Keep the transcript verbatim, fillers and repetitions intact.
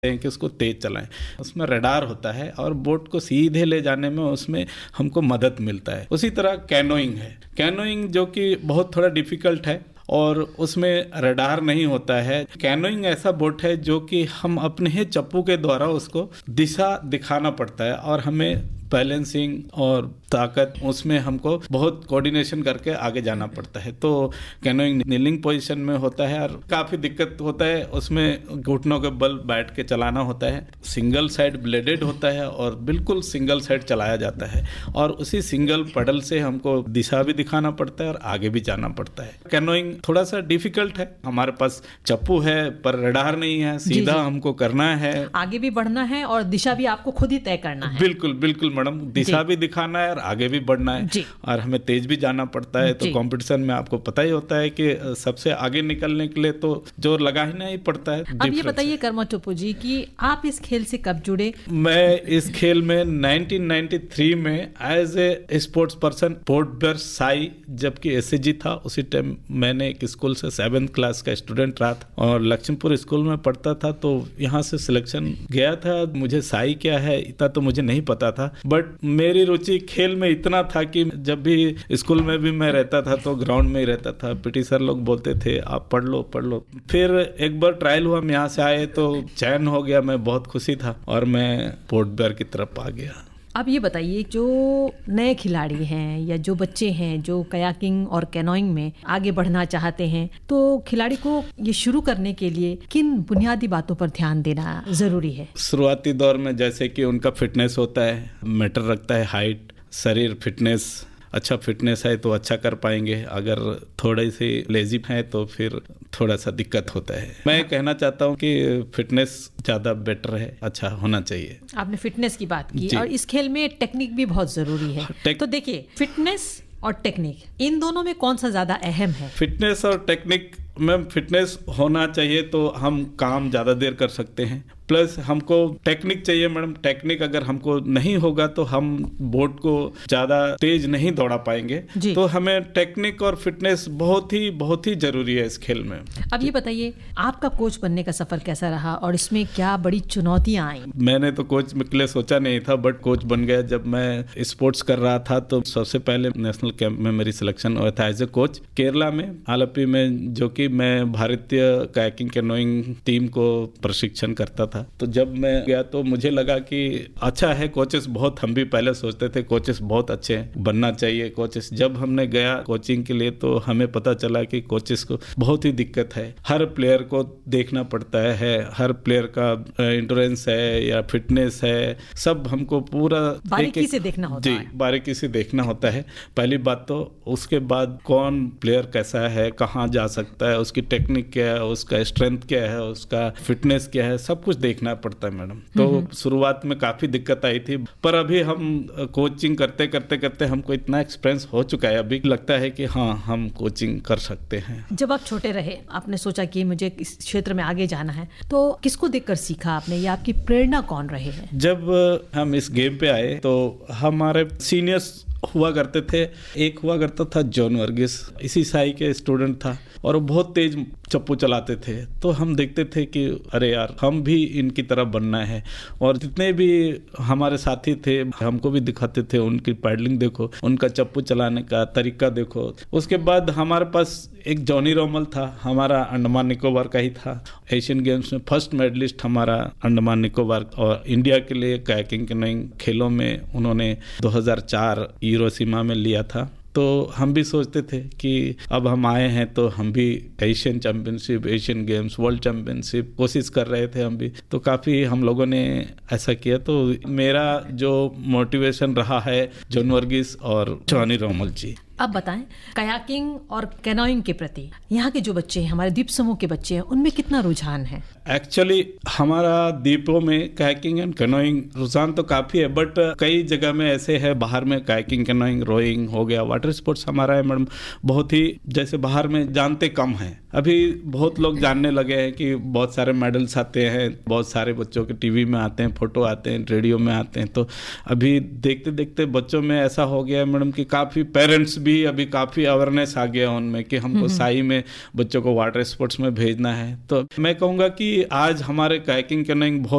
हैं कि उसको तेज चलाएं। उसमें रडार होता है और बोट को सीधे ले जाने में उसमें हमको मदद मिलता है। उसी तरह कैनोइंग है, कैनोइंग जो कि बहुत थोड़ा डिफिकल्ट है और उसमें रडार नहीं होता है। कैनोइंग ऐसा बोट है जो कि हम अपने ही चप्पू के द्वारा उसको दिशा दिखाना पड़ता है और हमें बैलेंसिंग और ताकत उसमें हमको बहुत कोऑर्डिनेशन करके आगे जाना पड़ता है। तो कैनोइंग नीलिंग पोजीशन में होता है और काफ़ी दिक्कत होता है, उसमें घुटनों के बल बैठ के चलाना होता है। सिंगल साइड ब्लेडेड होता है और बिल्कुल सिंगल साइड चलाया जाता है और उसी सिंगल पेडल से हमको दिशा भी दिखाना पड़ता है और आगे भी जाना पड़ता है। कैनोइंग थोड़ा सा डिफिकल्ट है, हमारे पास चप्पू है पर रडार नहीं है, सीधा हमको करना है, आगे भी बढ़ना है और दिशा भी आपको खुद ही तय करना है। बिल्कुल बिल्कुल मैडम, दिशा भी दिखाना है और आगे भी बढ़ना है और हमें तेज भी जाना पड़ता है। तो कंपटीशन में आपको पता ही होता है कि सबसे आगे निकलने के लिए तो जोर लगाना ही पड़ता है। अब ये बताइए कर्मा टोप्पो जी कि आप इस खेल से कब जुड़े? मैं इस खेल में नाइनटीन नाइंटी थ्री में as a sports person port Blair Sai जबकि एसएसजी था, उसी टाइम मैंने एक स्कूल से सेवेंथ क्लास का स्टूडेंट रहा था और लक्ष्मणपुर स्कूल में पढ़ता था। तो यहाँ से सिलेक्शन गया था। मुझे साई क्या है इतना तो मुझे नहीं पता था, बट मेरी रुचि खेल में इतना था कि जब भी स्कूल में भी मैं रहता था तो ग्राउंड में ही रहता था। पीटी सर लोग बोलते थे आप पढ़ लो पढ़ लो। फिर एक बार ट्रायल हुआ, हम यहाँ से आए तो चयन हो गया, मैं बहुत खुशी था और मैं पोर्ट ब्लेयर की तरफ आ गया। अब ये बताइए जो नए खिलाड़ी हैं या जो बच्चे हैं जो कयाकिंग और कैनोइंग में आगे बढ़ना चाहते हैं, तो खिलाड़ी को ये शुरू करने के लिए किन बुनियादी बातों पर ध्यान देना जरूरी है? शुरुआती दौर में जैसे कि उनका फिटनेस होता है, मैटर रखता है हाइट, शरीर फिटनेस। अच्छा फिटनेस है तो अच्छा कर पाएंगे, अगर थोड़ी सी लेजी है तो फिर थोड़ा सा दिक्कत होता है। मैं कहना चाहता हूँ कि फिटनेस ज़्यादा बेटर है, अच्छा होना चाहिए। आपने फिटनेस की बात की और इस खेल में टेक्निक भी बहुत ज़रूरी है। तो देखिए फिटनेस और टेक्निक इन दोनों में कौन सा ज़्यादा अहम है? फिटनेस और टेक्निक में फिटनेस होना चाहिए तो हम काम ज़्यादा देर कर सकते हैं, प्लस हमको टेक्निक चाहिए मैडम। टेक्निक अगर हमको नहीं होगा तो हम बोट को ज़्यादा तेज नहीं दौड़ा पाएंगे। तो हमें टेक्निक और फिटनेस बहुत ही बहुत ही जरूरी है इस खेल में। अब ये बताइए आपका कोच बनने का सफर कैसा रहा और इसमें क्या बड़ी चुनौतियां आई? मैंने तो कोच के लिए सोचा नहीं था बट कोच बन गया। जब मैं स्पोर्ट्स कर रहा था तो सबसे पहले नेशनल कैंप में मेरी सिलेक्शन हुआ था एज ए कोच केरला में आलपी में, जो कि मैं भारतीय कायाकिंग कैनोइंग टीम को प्रशिक्षण करता था। तो जब मैं गया तो मुझे लगा कि अच्छा है, कोचेस बहुत, हम भी पहले सोचते थे कोचेस बहुत अच्छे बनना चाहिए कोचेस। जब हमने गया कोचिंग के लिए तो हमें पता चला कि कोचेस को बहुत ही दिक्कत है, हर प्लेयर को देखना पड़ता है, हर प्लेयर का इंश्योरेंस है या फिटनेस है, सब हमको पूरा बारीकी से देखना होता है। जी, बारीकी से देखना होता है पहली बात तो। उसके बाद कौन प्लेयर कैसा है, कहाँ जा सकता है, उसकी टेक्निक क्या है, उसका स्ट्रेंथ क्या है, उसका फिटनेस क्या है, सब कुछ देखना पड़ता है मैडम। तो शुरुआत में काफी दिक्कत आई थी पर अभी हम कोचिंग करते करते करते हमको इतना एक्सपीरियंस हो चुका है, अभी लगता है कि हाँ हम कोचिंग कर सकते हैं। जब आप छोटे रहे आपने सोचा कि मुझे इस क्षेत्र में आगे जाना है, तो किसको देखकर सीखा आपने या आपकी प्रेरणा कौन रहे हैं? जब हम इस गेम पे आए तो हमारे सीनियर्स हुआ करते थे, एक हुआ करता था जॉन वर्गीस, इसी साई के स्टूडेंट था और वो बहुत तेज चप्पू चलाते थे। तो हम देखते थे कि अरे यार हम भी इनकी तरह बनना है और जितने भी हमारे साथी थे हमको भी दिखाते थे उनकी पैडलिंग देखो, उनका चप्पू चलाने का तरीका देखो। उसके बाद हमारे पास एक जॉनी रोमल था, हमारा अंडमान निकोबार का ही था, एशियन गेम्स में फर्स्ट मेडलिस्ट हमारा अंडमान निकोबार और इंडिया के लिए कायाकिंग कैनोइंग खेलों में उन्होंने दो हज़ार चार हिरोशिमा में लिया था। तो हम भी सोचते थे कि अब हम आए हैं तो हम भी Asian championship, Asian games, world championship कोशिश कर रहे थे हम भी। तो काफ़ी हम लोगों ने ऐसा किया। तो मेरा जो मोटिवेशन रहा है जॉन वर्गीस और जॉनी रोमल जी। अब बताएं कयाकिंग और कैनोइंग के प्रति यहाँ के जो बच्चे हैं, हमारे द्वीप समूह के बच्चे हैं, उनमें कितना रुझान है? एक्चुअली हमारा द्वीपों में कायाकिंग एंड कैनोइंग रुझान तो काफ़ी है, बट कई जगह में ऐसे है बाहर में कायाकिंग कैनोइंग रोइंग हो गया, वाटर स्पोर्ट्स हमारा है मैडम बहुत ही, जैसे बाहर में जानते कम हैं। अभी बहुत लोग जानने लगे हैं कि बहुत सारे मेडल्स आते हैं, बहुत सारे बच्चों के टीवी में आते हैं, फोटो आते हैं, रेडियो में आते हैं। तो अभी देखते देखते बच्चों में ऐसा हो गया है मैडम कि काफ़ी पेरेंट्स भी अभी काफ़ी अवेयरनेस आ गया उनमें कि हमको साई में बच्चों को वाटर स्पोर्ट्स में भेजना है। तो मैं कहूँगा कि आज हमारे कायाकिंग कैनोइंग बहुत